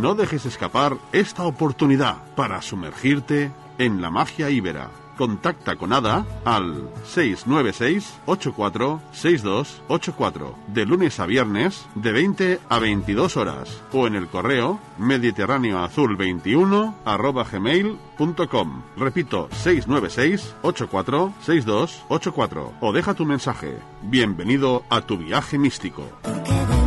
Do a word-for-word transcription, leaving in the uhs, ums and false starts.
No dejes escapar esta oportunidad para sumergirte en la magia íbera. Contacta con Ada al seis nueve seis, ocho cuatro seis dos ocho cuatro, de lunes a viernes, de veinte a veintidós horas, o en el correo mediterráneoazul veintiuno arroba gmail punto com. Repito, seis nueve seis, ocho cuatro seis dos ocho cuatro, o deja tu mensaje. Bienvenido a tu viaje místico.